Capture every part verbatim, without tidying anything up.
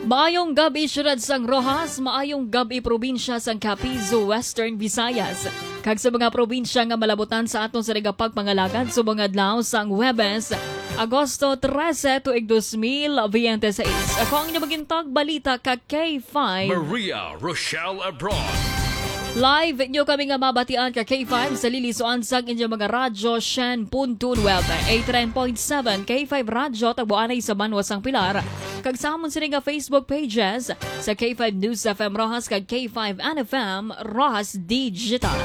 Maayong gabi syudad sang Rojas, maayong gabi probinsya sang Capizo, Western Visayas. Kag sa mga probinsya nga malabutan sa aton sa nagapagpangalagan sa mga adlaw sang Huwebes, Agosto trese tuig dos mil twenty-six. Ako ang inyong balita ka K five. Maria Rochelle Abroad. Live nyo kami nga mabatian ka K five sa lilisuan sang inyong mga radyo Shen Punto Nueve, eighty-nine point seven K five Radyo tagbuanay sa Banwa sang Pilar. Kag sa amon sila nga Facebook pages sa K five News F M Rojas kag K five N F M Rojas Digital.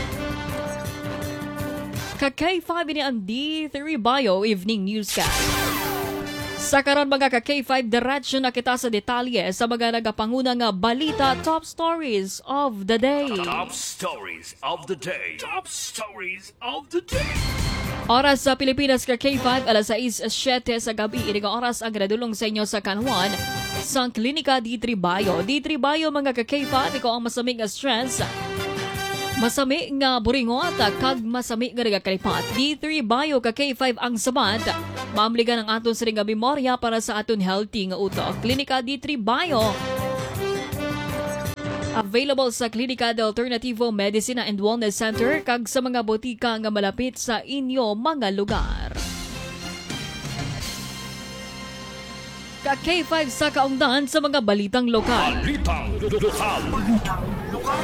Kag K five ini ang D three Bio Evening Newscast. Sa karon mga ka K five, diretso na kita sa detalye sa mga nagapanguna nga balita, top stories of the day. Top stories of the day. Top stories of the day. Oras sa Pilipinas ka K five, alas sais siyete sa gabi. Ini nga oras ang gradulong sa inyo sa Kanwan sa Klinika D three Bio. D three Bio mga ka K five, ikaw ang masamig nga stress. Masami nga buringot kag masami nga nagakalipat. D three Bio ka K five ang sabat. Maamligan ang aton sa ring memorya para sa aton healthy nga utok. Klinika D three Bio. Available sa Klinika de Alternativo Medicina and Wellness Center kag sa mga botika nga malapit sa inyo mga lugar. Ka K five sa kaungdan sa mga balitang lokal. Balitang lokal. Balitang lokal.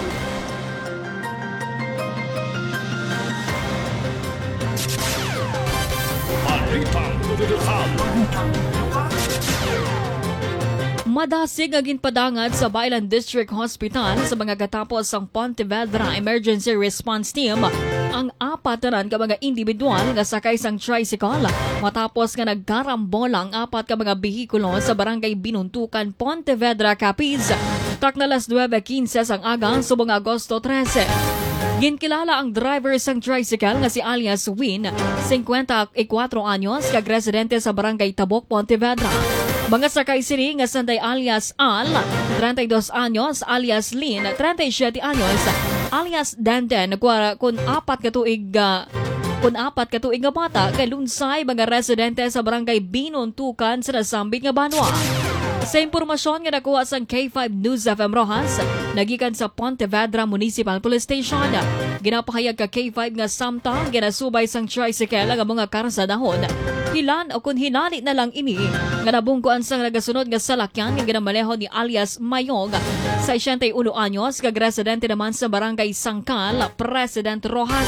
Madasig ang ginpadangat sa Bailan District Hospital sa mga katapos ang Pontevedra Emergency Response Team ang apat na ka mga individual nga sakay sang tricycle matapos nga nagkarambola ang apat ka mga behikulo sa barangay Binuntukan, Pontevedra, Capiz. Taknalas nueve quince ang aga subong Agosto trese. Ginkilala ang driver sang tricycle nga si alias Win, fifty-four anyos, kag residente sa barangay Tabok, Pontevedra. Mga sakay sini nga sanday alias Al, thirty-two anyos, alias Lin, thirty-seven anyos, alias Danden, kun apat ka tuig uh, kun apat ka tuig nga bata kay lunsay mga residente sa barangay Binuntukan sa nasambit nga Banwa. Sa impormasyon nga nakuha sa K five News F M Rojas, nagikan sa Pontevedra Municipal Police Station. Ginapahayag ka K five nga samtang ginasubay sang tricycle ang mga karsadahon. Hilan o kung hinali na lang ini, nga nabungkuan sang nagasunod nga salakyan nga ginamaleho ni alias Mayong, sixty-one anyos, kag residente naman sa barangay Sangkal, President Rojas.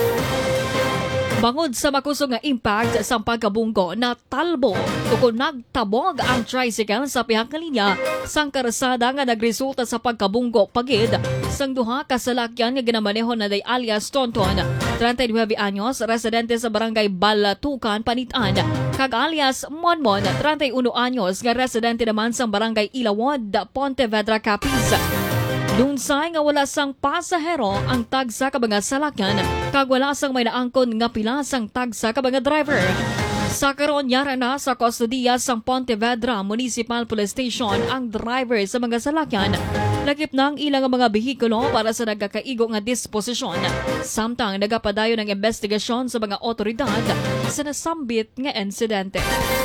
Bangod sa makusog nga impact sa pagkabunggo na talbo kung nagtabog ang tricycle sa pihak nga linya sang karsada nga nagresulta sa pagkabunggo pagid sang duha ka salakyan nga ginamaneho na day alias Tonton, thirty-nine anyos, residente sa barangay Balatukan, Panitan, kag alias Monmon, thirty-one anyos, nga residente naman sa barangay Ilawod, Pontevedra, Capiz. Lunsay nga wala sang pasahero ang tagsa ka mga salakyan kag wala sang may naangkon nga pila sang tagsa ka mga driver. Sa karon yara na sa kustodiya sang Pontevedra Municipal Police Station ang driver sa mga salakyan. Lakip na ang ilang mga behikulo para sa nagkakaigo nga disposisyon. Samtang nagapadayon ng investigasyon sa mga otoridad sa nasambit nga insidente.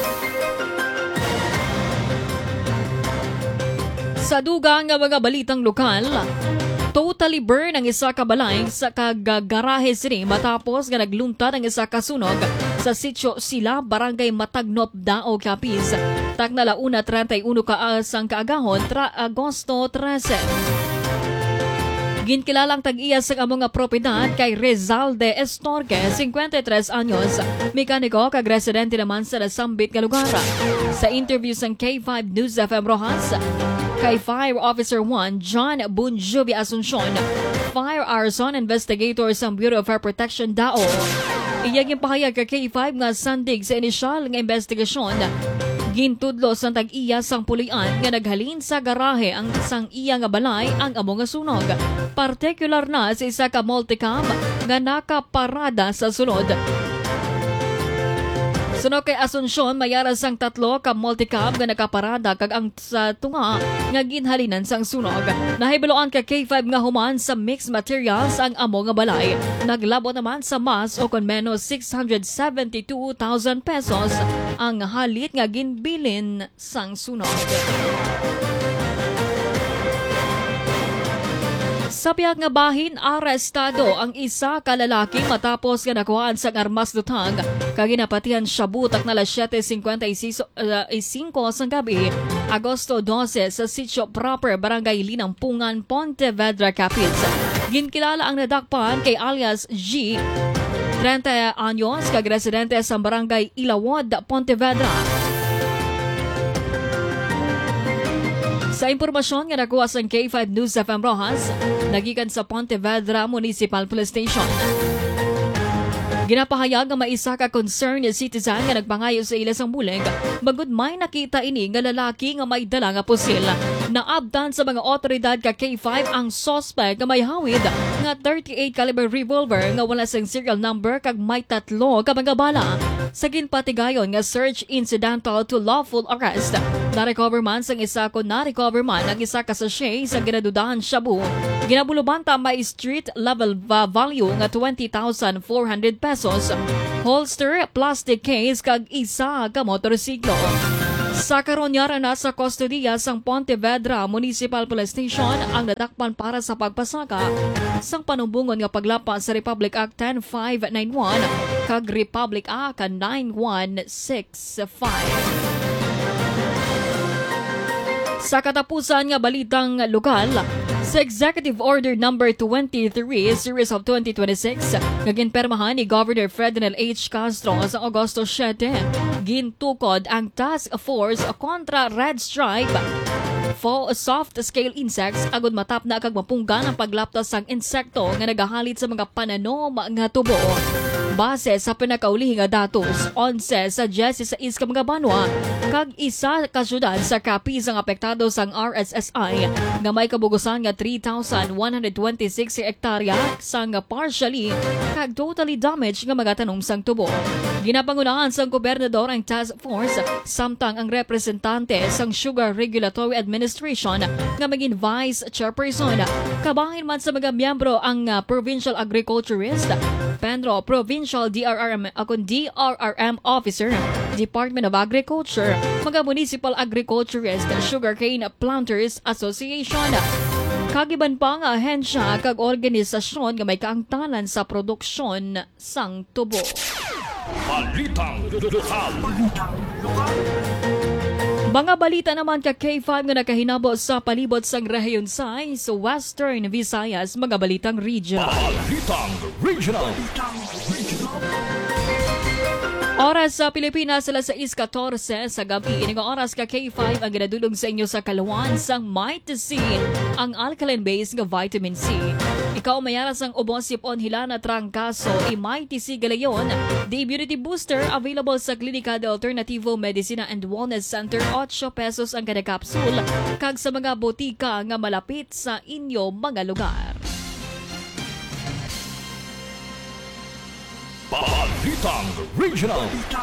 Sa dugang nga mga balitang lokal, totally burn ang isa ka balay sa kagagarahe sini matapos nga nagluntad ang isa ka sunog sa sitio Sila, barangay Matagnop, Dao, Capiz. Taknala una thirty-one ka sang kaagahon tra Agosto trese. Ginkilalang tag-iya sa mga propiedad kay Rizalde Estorque, fifty-three anyos, mekaniko kag residente naman sa nasambit nga lugar. Sa interview sa K five News F M Rojas, kay Fire Officer one John Bunjubi Asuncion, Fire Arson Investigator sa Bureau of Fire Protection Dao. Iyaging pahayag ka K five nga sandig sa inisyal nga investigasyon. Gintudlo sa tag-iya sang pulian nga naghalin sa garahe ang sang iya nga balay ang amo nga sunog. Partikular na sa isa ka multicam nga nakaparada sa sulod. Suno kay Asunsyon, mayaras sang tatlo ka multicab nga nakaparada kag ang sa tunga nga ginhalinan sang sunog. Nahibiloan ka K five nga human sa mixed materials ang amo nga balay. Naglabot naman sa mas o kon menos six hundred seventy-two thousand pesos ang halit nga ginbilin sang sunog. Sa piyag nga bahin, arestado ang isa ka lalaki matapos nga nakuhaan sa armas lutang. Kaginapatihan siya butak na alas siyete singko sa gabi, Agosto dose sa sitio proper Barangay Linampungan, Pontevedra, Capiz. Ginkilala ang nadakpan kay alias G, thirty anyos, kag residente sa Barangay Ilawod, Pontevedra. Sa impormasyon nga nakuha sa K five News F M Rojas, nagikan sa Pontevedra Municipal Police Station. Ginapahayag nga maisa ka concerned citizen nga nagpangayo sa ilas ang bulig, bagud may nakita ini nga lalaki nga may dala nga pusil. Naabdan sa mga otoridad ka K five ang suspect nga may hawid nga thirty-eight caliber revolver nga wala sang serial number kag may tatlo ka mga bala. Sa ginpatigayon nga search incidental to lawful arrest. Na-recover man sang isa ko na-recover man ang isa ka sachet sa ginadudahan shabu. Ginabulubanta may street level va- value nga twenty thousand four hundred pesos. Holster, plastic case kag isa ka motorsiklo. Sa karonyara na sa kustodiya sang Pontevedra Municipal Police Station ang natakpan para sa pagpasaka sang panumbungon nga paglapa sa Republic Act ten five ninety-one kag Republic Act nine one six five. Sa katapusan nga balitang lokal, sa Executive Order number twenty-three series of twenty twenty-six, naginpermahan ni Governor Ferdinand H. Castro sa Agosto siyete, gintukod ang Task Force kontra Red Stripe for soft-scale insects agud matap na kag mapunggan ang paglaptas sang insekto nga nagahalit sa mga pananom nga tubo. Base sa pinakaulihing nga datos, onse sa Jesse sa is ka mga banwa kag isa ka syudad sa Capiz ang apektado sang R S S I nga may kabugusan nga three thousand one hundred twenty-six hektarya sang partially kag totally damaged nga mga tanom sang tubo. Ginapangunahan sang gobernador ang task force samtang ang representante sang Sugar Regulatory Administration nga maging vice chairperson. Kabahin man sa mga miyembro ang uh, provincial agriculturist, Penro Provincial D R R M akong D R R M Officer, Department of Agriculture, mga Municipal Agriculturist, Sugarcane Planters Association, kagiban pa nga ahensya kag organisasyon nga may kaangtanan sa produksyon sang tubo. Balitang lokal. Mga balita naman ka K five nga nakahinabo sa palibot sang rehiyon sa sa Western Visayas, mga balitang regional. Balitang regional. Oras sa Pilipinas, alas sais fourteen sa gabi. Ining oras ka K five ang ginadulog sa inyo sa kaluan sang Might C, ang alkaline-based nga vitamin C. Ikaw mayaras ang ubosipon hilana trangkaso i Might C galayon. The Immunity Booster available sa Klinika de Alternativo Medicina and Wellness Center, eight pesos ang kada capsule kag sa mga botika nga malapit sa inyo mga lugar. Balitang regional.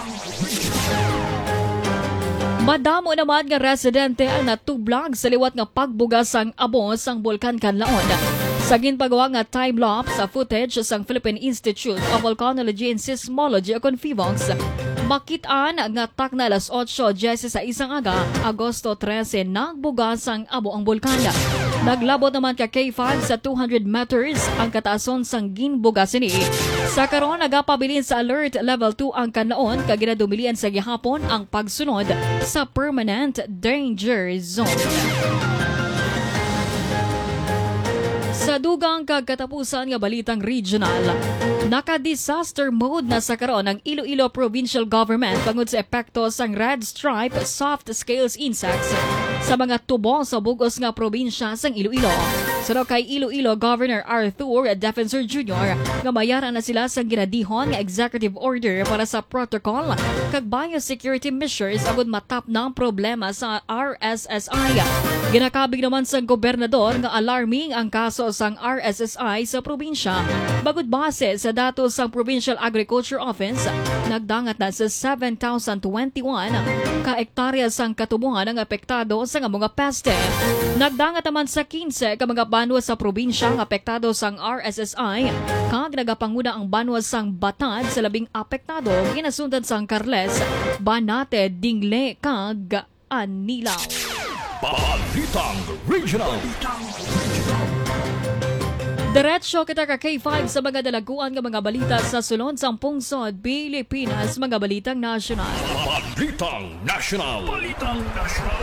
Madamo naman nga residente ang natublag sa liwat nga pagbugas sang abo sang Bulkan Kanlaon. Sa ginpagawa nga time-lapse sa footage sang Philippine Institute of Volcanology and Seismology o Confivox, makitaan nga tak na alas eight diyes sa isang aga, Agosto trese, nagbugas ang abo ang bulkan. Naglabot naman ka K five sa two hundred meters ang kataason sang ginbugas ini. Sa karon nagapabilin sa alert level two ang Kanlaon kag ginadumilian sa gihapon ang pagsunod sa permanent danger zone. Sa dugang kagkatapusan nga balitang regional, naka-disaster mode na sa karon ang Iloilo Provincial Government tungod sa epekto sang Red Stripe soft-scale insects sa mga tubo sa bugos nga probinsya sang Iloilo. Sino kay Iloilo Governor Arthur Defensor Junior nga mayaran na sila sa ginadihon nga executive order para sa protocol kag biosecurity measures agud matap ng problema sa R S S I. Ginakabig naman sa gobernador nga alarming ang kaso sang R S S I sa probinsya. Bagud base sa datos sang Provincial Agriculture Office, nagdangat na sa seven thousand twenty-one ka hektarya sang katubuhan ang apektado sa nga mga peste. Nagdangat naman sa fifteen ka mga banwa sa probinsya ang apektado sang R S S I, kag nagapanguna ang banwa sang Batad sa labing apektado ginasundan sang Carles, Banate, Dingle kag Anilaw. Balitang Regional. Diretso kita ka K five sa mga dalaguan nga mga balita sa sulod sa pungsod Pilipinas, mga balitang nasyonal. Balitang National. Balitang National.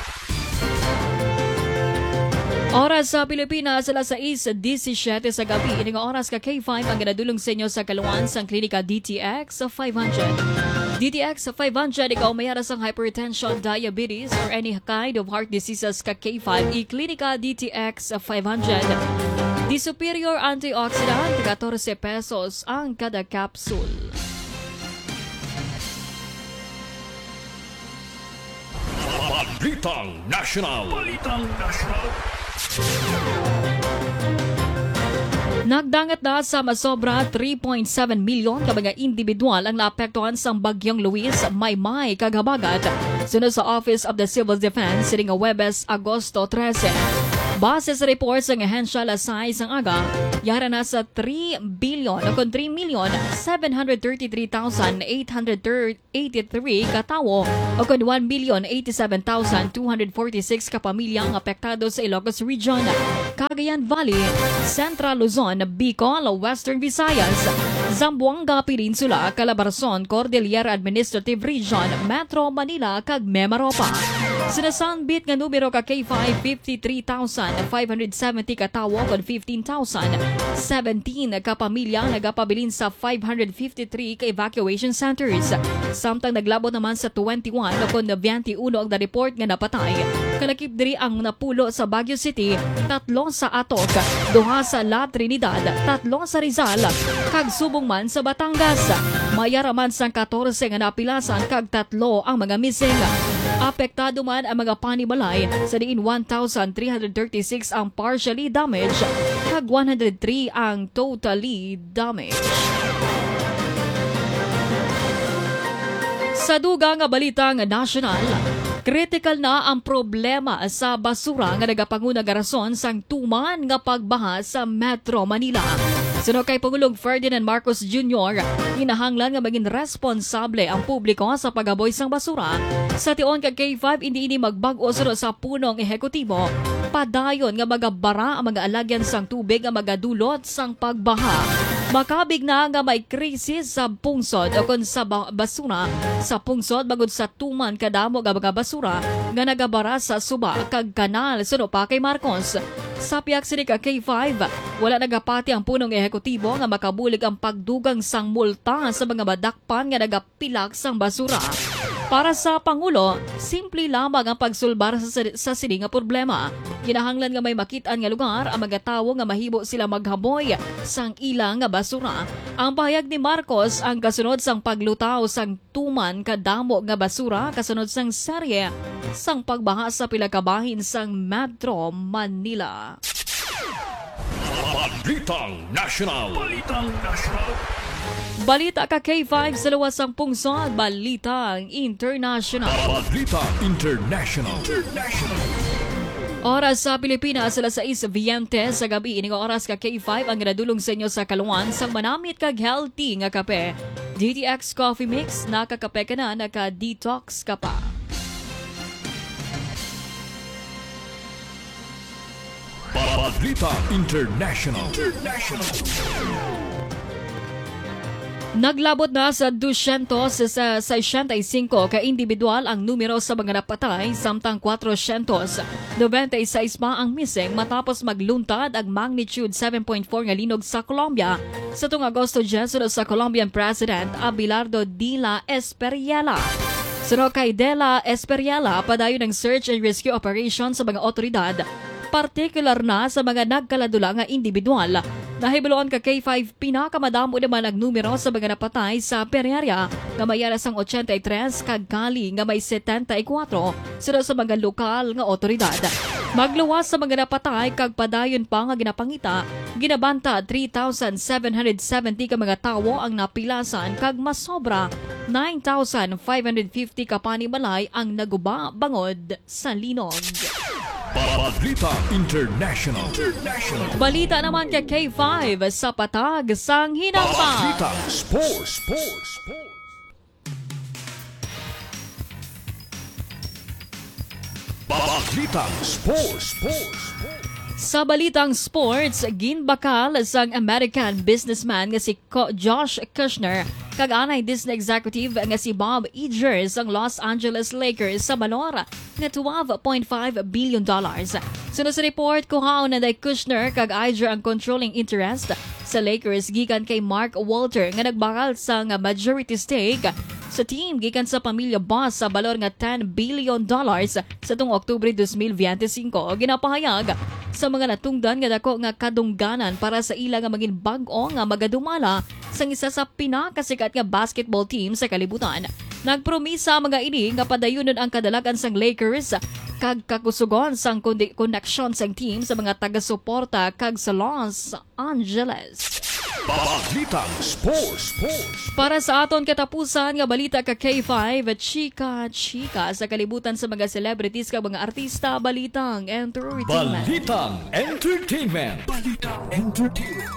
Oras sa Pilipinas, alas sais disisyete sa gabi. Ini nga oras ka K five ang ginadulong sa inyo sa kaluan sang klinika D T X five hundred. D T X five hundred, ikaw mayara sang hypertension, diabetes, or any kind of heart diseases ka K five, i-klinika D T X five hundred. Di Superior Antioxidant, fourteen pesos ang kada capsule. Balitang National. Balitang National. Nagdangat na sa masobra three point seven milyon ka mga individual ang naapektuhan sa bagyong Luis Maymay kaghabagat sunod sa Office of the Civil Defense sining Huwebes, Agosto thirteen. Base sa reports ng ahensya Lasay sang aga, yara na sa three billion o kung three million seven hundred thirty-three thousand eight hundred eighty-three katawo o kung one million eighty-seven thousand two hundred forty-six kapamilya ang apektado sa Ilocos Region, Cagayan Valley, Central Luzon, Bicol, Western Visayas, Zamboanga Peninsula, Calabarzon, Cordillera Administrative Region, Metro Manila, kag Mimaropa. Sinasanbit nga numero ka K five, fifty-three thousand five hundred seventy katawo kung fifteen thousand seventeen kapamilya nagapabilin sa five hundred fifty-three ka evacuation centers. Samtang naglabot naman sa twenty-one kung twenty-one ang na-report nga napatay. Kalakip diri ang napulo sa Baguio City, tatlo sa Atok, duha sa La Trinidad, tatlo sa Rizal, kag subong man sa Batangas. Mayaraman sang fourteen nga napilasan kag tatlo ang mga missing. Apektado man ang mga panimalay sa diin one thousand three hundred thirty-six ang partially damaged kag one hundred three ang totally damaged. Sa dugang nga balitang national, critical na ang problema sa basura nga nagapanguna nga rason sang tuman nga pagbaha sa Metro Manila. Sino kay Pangulong Ferdinand Marcos Junior, hinahanglan nga maging responsable ang publiko sa pagaboy sang basura. Sa tion kag K five, hindi ini magbag-o sunod sa punong ehekutibo. Padayon nga magabara ang mga alagyan sang tubig nga magadulot sang pagbaha. Makabig na nga may krisis sa pungsod o kung sa basura sa pungsod bagod sa tuman kadamo nga mga basura nga nagabara sa suba kag kanal suno pa kay Marcos. Sa piyak sini ka K five, wala nagapati ang punong ehekutibo nga makabulig ang pagdugang sang multa sa mga madakpan nga nagapilak sang basura. Para sa Pangulo, simple lamang ang pagsulbar sa, sa sini nga problema. Kinahanglan nga may makitaan nga lugar ang mga tawo nga mahibo sila maghaboy sang ilang nga basura. Ang pahayag ni Marcos ang kasunod sang paglutaw sang tuman kadamo nga basura kasunod sang serye sang pagbaha sa pila ka bahin sang Metro Manila. Balitang National. Balitang National. Balita ka K five sa luwas sang pungsod, Balitang International. Balitang International. International. Oras sa Pilipinas, alas sais veinte sa gabi. Ini nga oras ka K five ang ginadulong sa inyo sa kaluan sang manamit kag healthy nga kape. D T X Coffee Mix, nakakape ka na, naka-detox ka pa. Balitang International. International. Naglabot na sa two hundred sa sixty-five ka individual ang numero sa mga napatay, samtang four hundred ninety-six pa ang missing matapos magluntad ang magnitude seven point four nga linog sa Colombia sa tung Agosto ten sa Colombian President Abelardo de la Espriella. Suno kay De La Espriella, padayon ng search and rescue operation sa mga otoridad partikular na sa mga nagkaladula nga individual. Nahibuloan ka K five pinakamadamo naman ang numero sa mga napatay sa Pereira nga may aras ang eighty-three kag Cali nga may seventy-four sila sa mga lokal nga otoridad. Magluwas sa mga napatay kag padayon pa nga ginapangita, ginabanta three thousand seven hundred seventy ka mga tawo ang napilasan kag masobra nine thousand five hundred fifty ka panimalay ang naguba bangod sa linog. Balita International. International. Balita naman kay K five sa patag sang hinampa. Balita Sports. Sports. Sports. Balita Sports. Sports. Sa balitang sports, ginbakal sang American businessman nga si Ko- Josh Kushner kag anay Disney executive nga si Bob Iger ang Los Angeles Lakers sa balor nga twelve point five billion dollars. Sunod sa report, kuhaon na day Kushner kag Iger ang controlling interest sa Lakers gikan kay Mark Walter nga nagbakal sa nga majority stake sa team gikan sa pamilya boss sa balor nga ten billion dollars sa tung Oktubre twenty twenty-five. Ginapahayag sa mga natungdan nga dako nga kadungganan para sa ila nga maging bag-o nga magadumala sa isa sa pinakasikat nga basketball team sa kalibutan. Nagpromisa mga ini nga padayunon ang kadalagan sang Lakers kag kakusugon sang connection sang team sa mga taga-suporta kag sa Los Angeles. Balita Sports. Sports. Para sa aton katapusan nga balita ka K five, chika chika sa kalibutan sa mga celebrities kag mga artista, balitang entertainment. Balitang Entertainment. Balitang Entertainment.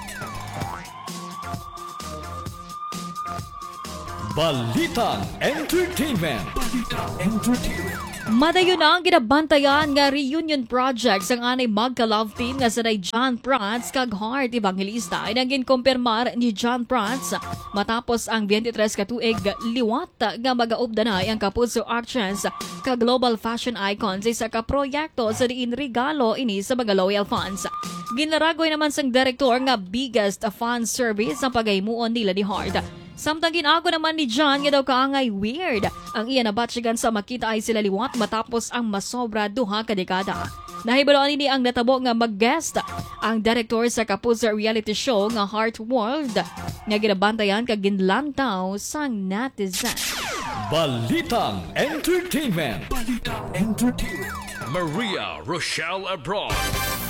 Balitang Entertainment. Balitang Entertainment. Madayon na ang ginabantayan nga reunion project sang anay magka-love team nga sanay John Prats kag Heart Evangelista ay naging kumpirmar ni John Prats matapos ang twenty-three ka tuig liwat nga magaubdanay ang kapuso actress kag global fashion icon sa isa ka proyekto sa diin regalo ini sa mga loyal fans. Ginlaragoy naman sang direktor nga biggest fan service ang pagaymuon nila ni Heart. Samtang ginago naman ni John nga daw kaangay weird ang iya nabatsigan sa makita ay sila liwat matapos ang masobra duha ka dekada. Nahibaluan ini ang natabo nga mag-guest ang director sa kapuso reality show nga Heart World nga ginabantayan kag ginlantaw sang netizen. Balitang Entertainment. Balitang Entertainment. Maria Rochelle Abroad.